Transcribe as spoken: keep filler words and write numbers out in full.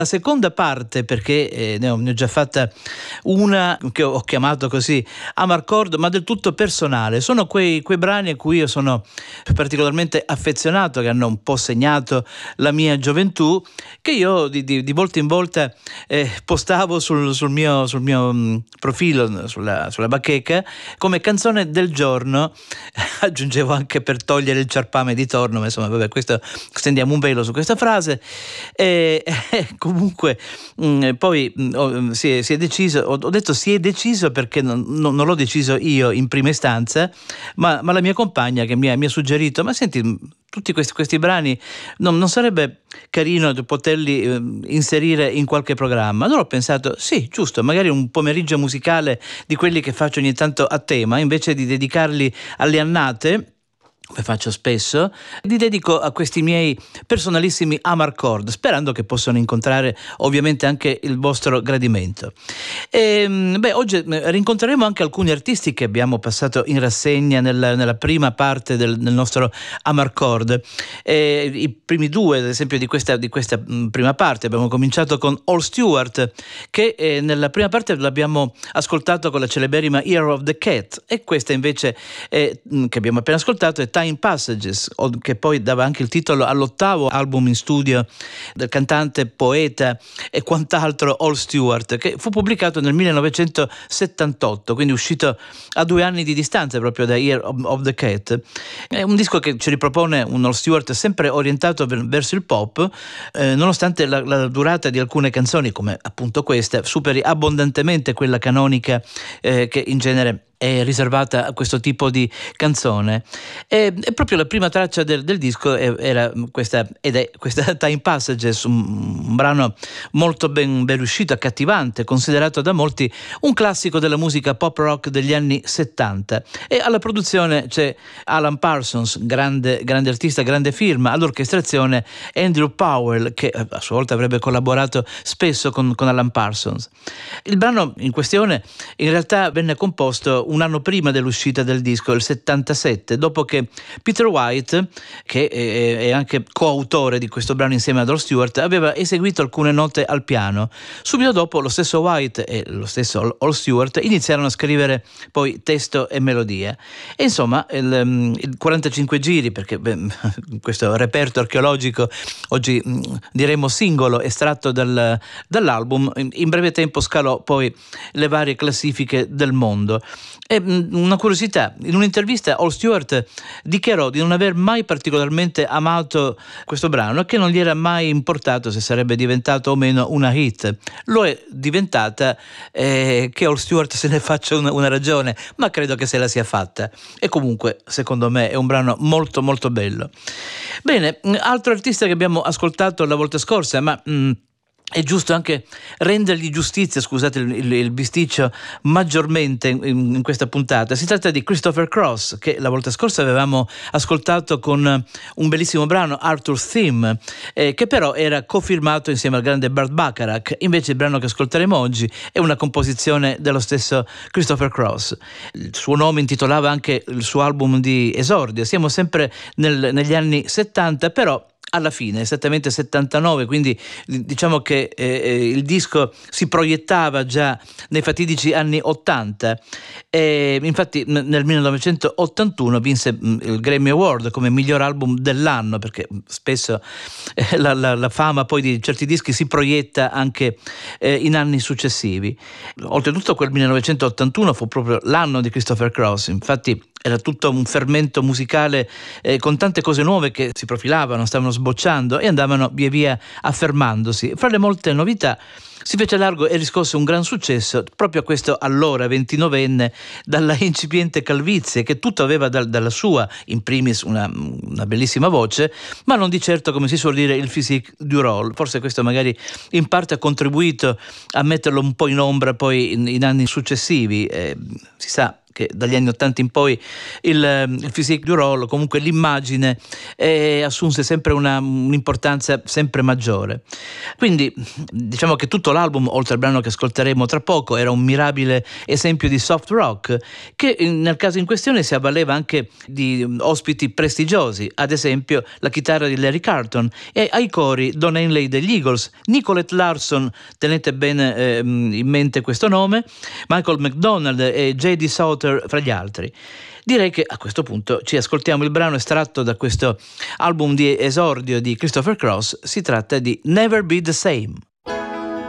La seconda parte, perché eh, ne, ho, ne ho già fatta una che ho chiamato così Amarcord, ma del tutto personale. Sono quei, quei brani a cui io sono particolarmente affezionato, che hanno un po' segnato la mia gioventù, che io di, di, di volta in volta eh, postavo sul, sul mio, sul mio mh, profilo, sulla, sulla bacheca, come canzone del giorno. Aggiungevo anche per togliere il ciarpame di torno, ma insomma, vabbè, questo, stendiamo un velo su questa frase. E, e comunque mh, poi mh, oh, si, è, si è deciso, ho, ho detto si è deciso perché non, non, non l'ho deciso io in prima istanza, ma, ma la mia compagna che mi ha, mi ha suggerito, ma senti, tutti questi, questi brani non, non sarebbe carino poterli eh, inserire in qualche programma? Allora ho pensato, sì, giusto, magari un pomeriggio musicale di quelli che faccio ogni tanto a tema, invece di dedicarli alle annate, come faccio spesso, li dedico a questi miei personalissimi Amarcord, sperando che possano incontrare ovviamente anche il vostro gradimento. E, beh, oggi rincontreremo anche alcuni artisti che abbiamo passato in rassegna nella, nella prima parte del, del nostro Amarcord. E, i primi due, ad esempio, di questa, di questa prima parte, abbiamo cominciato con Al Stewart, che eh, nella prima parte l'abbiamo ascoltato con la celeberrima Year of the Cat, e questa invece eh, che abbiamo appena ascoltato è Time Passages, che poi dava anche il titolo all'ottavo album in studio del cantante, poeta e quant'altro Al Stewart, che fu pubblicato nel millenovecentosettantotto, quindi uscito a due anni di distanza proprio da Year of, of the Cat. È un disco che ci ripropone un Al Stewart sempre orientato verso il pop, eh, nonostante la, la durata di alcune canzoni, come appunto questa, superi abbondantemente quella canonica eh, che in genere è riservata a questo tipo di canzone. E, e proprio la prima traccia del, del disco era questa, ed è questa Time Passages, un, un brano molto ben, ben riuscito, accattivante, considerato da molti un classico della musica pop rock degli anni settanta. E alla produzione c'è Alan Parsons, grande, grande artista, grande firma, all'orchestrazione Andrew Powell, che a sua volta avrebbe collaborato spesso con, con Alan Parsons. Il brano in questione in realtà venne composto un anno prima dell'uscita del disco, il settantasette, dopo che Peter White, che è anche coautore di questo brano insieme ad Al Stewart, aveva eseguito alcune note al piano. Subito dopo lo stesso White e lo stesso Al Stewart iniziarono a scrivere poi testo e melodia. E insomma il, il quarantacinque giri, perché beh, questo reperto archeologico oggi diremmo singolo estratto dal, dall'album, in breve tempo scalò poi le varie classifiche del mondo. E una curiosità, in un'intervista Al Stewart dichiarò di non aver mai particolarmente amato questo brano e che non gli era mai importato se sarebbe diventato o meno una hit. Lo è diventata, eh, che Al Stewart se ne faccia una, una ragione, ma credo che se la sia fatta. E comunque, secondo me, è un brano molto molto bello. Bene, altro artista che abbiamo ascoltato la volta scorsa, ma... Mh, è giusto anche rendergli giustizia, scusate il, il, il bisticcio, maggiormente in, in questa puntata. Si tratta di Christopher Cross, che la volta scorsa avevamo ascoltato con un bellissimo brano, Arthur's Theme, eh, che però era cofirmato insieme al grande Burt Bacharach. Invece il brano che ascolteremo oggi è una composizione dello stesso Christopher Cross. Il suo nome intitolava anche il suo album di esordio. Siamo sempre nel, negli anni settanta, però alla fine, esattamente settantanove, quindi diciamo che eh, il disco si proiettava già nei fatidici anni ottanta. E infatti nel millenovecentottantuno vinse il Grammy Award come miglior album dell'anno, perché spesso eh, la, la, la fama poi di certi dischi si proietta anche eh, in anni successivi. Oltretutto quel millenovecentottantuno fu proprio l'anno di Christopher Cross, infatti era tutto un fermento musicale eh, con tante cose nuove che si profilavano, stavano sbocciando e andavano via via affermandosi. Fra le molte novità si fece largo e riscosse un gran successo proprio a questo allora ventinovenne dalla incipiente calvizie, che tutto aveva da, dalla sua, in primis una, una bellissima voce, ma non di certo, come si suol dire, il physique du rôle. Forse questo magari in parte ha contribuito a metterlo un po' in ombra poi in, in anni successivi. Eh, si sa, che dagli anni ottanta in poi il, il physique du rôle, comunque l'immagine, eh, assunse sempre una, un'importanza sempre maggiore. Quindi diciamo che tutto l'album, oltre al brano che ascolteremo tra poco, era un mirabile esempio di soft rock che nel caso in questione si avvaleva anche di ospiti prestigiosi, ad esempio la chitarra di Larry Carlton e ai cori Don Henley degli Eagles, Nicolette Larson, tenete bene eh, in mente questo nome, Michael McDonald e J D Souther fra gli altri. Direi che a questo punto ci ascoltiamo il brano estratto da questo album di esordio di Christopher Cross. Si tratta di Never Be the Same.